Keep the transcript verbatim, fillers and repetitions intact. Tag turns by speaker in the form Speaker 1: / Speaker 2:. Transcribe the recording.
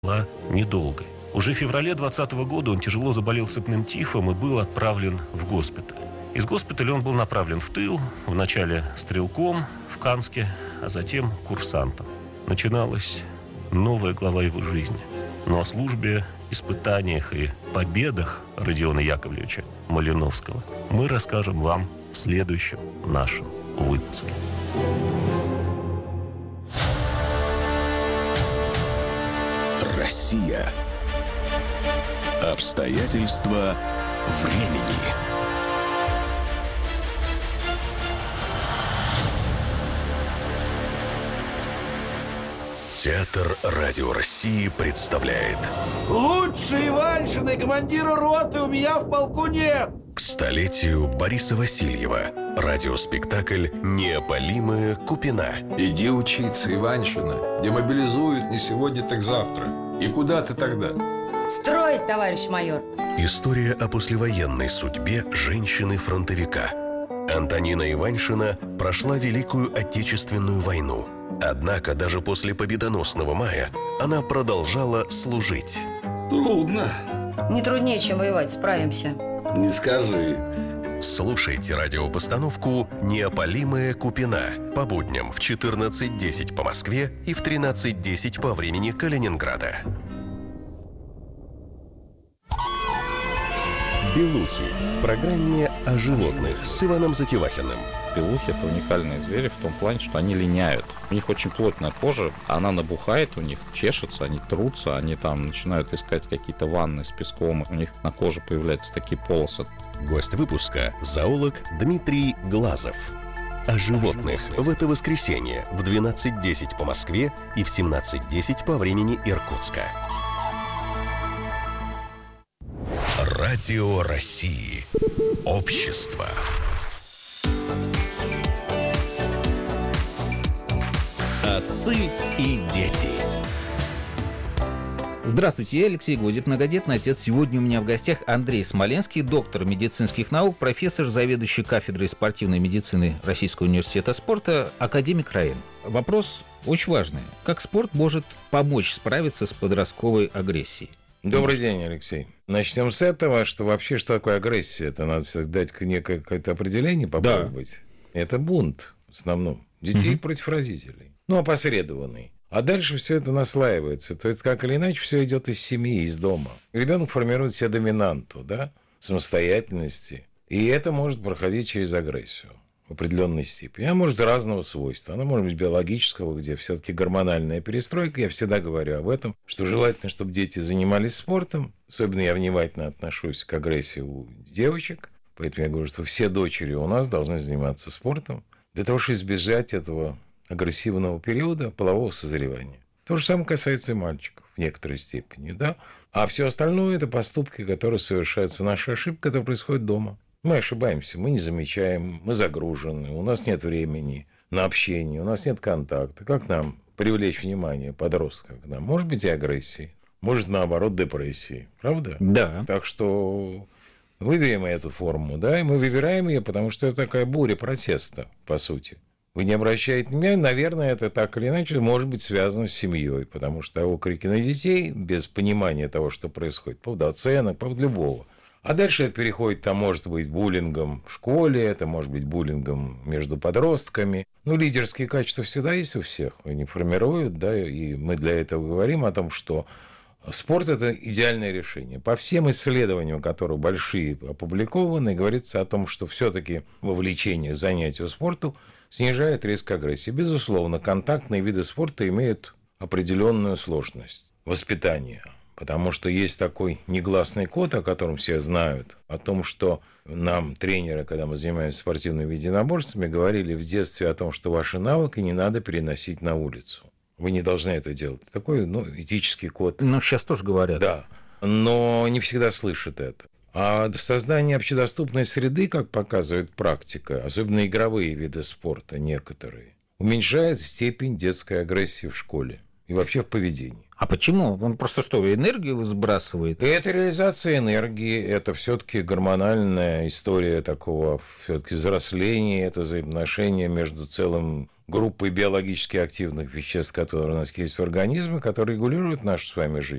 Speaker 1: была недолгой. Уже в феврале двадцатого года он тяжело заболел сыпным тифом и был отправлен в госпиталь. Из госпиталя он был направлен в тыл, вначале стрелком в Канске, а затем курсантом. Начиналась новая глава его жизни. Но о службе, испытаниях и победах Родиона Яковлевича Малиновского мы расскажем вам в следующем нашем выпуске.
Speaker 2: Россия. Обстоятельства времени. Театр Радио России представляет.
Speaker 3: Лучше Иваншина и командира роты у меня в полку нет.
Speaker 2: К столетию Бориса Васильева радиоспектакль «Неопалимая Купина».
Speaker 4: Иди учиться, Иваншина. Демобилизуют не сегодня, так завтра. И куда ты тогда?
Speaker 5: Строить, товарищ майор.
Speaker 2: История о послевоенной судьбе женщины-фронтовика. Антонина Иваншина прошла Великую Отечественную войну. Однако даже после победоносного мая она продолжала служить.
Speaker 3: Трудно.
Speaker 5: Не труднее, чем воевать, справимся.
Speaker 3: Не скажи.
Speaker 2: Слушайте радиопостановку «Неопалимая Купина» по будням в четырнадцать десять по Москве и в тринадцать десять по времени Калининграда. Белухи в программе о животных с Иваном Затевахиным.
Speaker 6: Белухи – это уникальные звери в том плане, что они линяют. У них очень плотная кожа, она набухает, у них чешется, они трутся, они там начинают искать какие-то ванны с песком, у них на коже появляются такие полосы.
Speaker 2: Гость выпуска – зоолог Дмитрий Глазов. О животных в это воскресенье в двенадцать десять по Москве и в семнадцать десять по времени Иркутска. Радио России. Общество. Отцы и дети.
Speaker 7: Здравствуйте, я Алексей Годик, многодетный отец. Сегодня у меня в гостях Андрей Смоленский, доктор медицинских наук, профессор, заведующий кафедрой спортивной медицины Российского университета спорта, академик РАИН. Вопрос очень важный. Как спорт может помочь справиться с подростковой агрессией?
Speaker 8: Добрый день, Алексей. Начнем с этого, что вообще, что такое агрессия? Это надо всегда дать некое какое-то определение, попробовать. Да. Это бунт, в основном, детей угу. против родителей. Ну, опосредованный. А дальше все это наслаивается. То есть, как или иначе, все идет из семьи, из дома. Ребенок формирует себе доминанту, да, самостоятельности. И это может проходить через агрессию в определенной степени. Она может разного свойства. Она может быть биологического, где все-таки гормональная перестройка. Я всегда говорю об этом, что желательно, чтобы дети занимались спортом. Особенно я внимательно отношусь к агрессии у девочек. Поэтому я говорю, что все дочери у нас должны заниматься спортом для того, чтобы избежать этого агрессивного периода полового созревания. То же самое касается и мальчиков в некоторой степени, да? А все остальное – это поступки, которые совершаются, наша ошибка, которая происходит дома. Мы ошибаемся, мы не замечаем, мы загружены, у нас нет времени на общение, у нас нет контакта. Как нам привлечь внимание подростка к нам? Может быть, и агрессии, может, наоборот, депрессии. Правда?
Speaker 7: Да.
Speaker 8: Так что выберем эту форму, да, и мы выбираем ее, потому что это такая буря протеста, по сути. Вы не обращаете внимания, наверное, это так или иначе может быть связано с семьей, потому что окрики на детей без понимания того, что происходит, по поводу оценок, по поводу любого. А дальше это переходит, там, может быть, буллингом в школе, это может быть буллингом между подростками. Ну, лидерские качества всегда есть у всех, они формируют, да, и мы для этого говорим о том, что спорт – это идеальное решение. По всем исследованиям, которые большие опубликованы, говорится о том, что все-таки вовлечение к занятию спорту снижает риск агрессии. Безусловно, контактные виды спорта имеют определенную сложность воспитания. Потому что есть такой негласный код, о котором все знают, о том, что нам тренеры, когда мы занимаемся спортивными единоборствами, говорили в детстве о том, что ваши навыки не надо переносить на улицу. Вы не должны это делать. Такой, ну, этический код.
Speaker 7: Ну, сейчас тоже говорят.
Speaker 8: Да, но не всегда слышат это. А в создании общедоступной среды, как показывает практика, особенно игровые виды спорта некоторые, уменьшает степень детской агрессии в школе и вообще в поведении.
Speaker 7: А почему? Он просто что, энергию сбрасывает?
Speaker 8: Это реализация энергии, это все-таки гормональная история такого все-таки взросления, это взаимоотношения между целым группой биологически активных веществ, которые у нас есть в организме, которые регулируют нашу с вами жизнь.